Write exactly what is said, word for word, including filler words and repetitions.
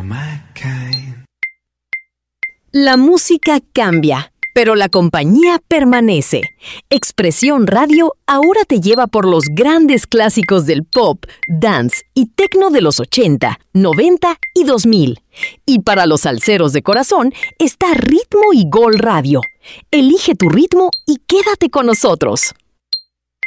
La música cambia, pero la compañía permanece. Expresión Radio ahora te lleva por los grandes clásicos del pop, dance y techno de los ochenta, noventa y dos mil. Y para los salseros de corazón está Ritmo y Gol Radio. Elige tu ritmo y quédate con nosotros.